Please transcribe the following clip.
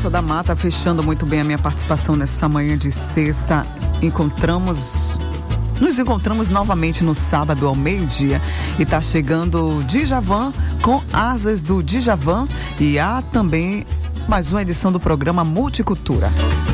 Vanessa da Mata, fechando muito bem a minha participação nessa manhã de sexta. Nos encontramos novamente no sábado ao meio-dia e está chegando o Djavan com Asas do Djavan e há também mais uma edição do programa Multicultura.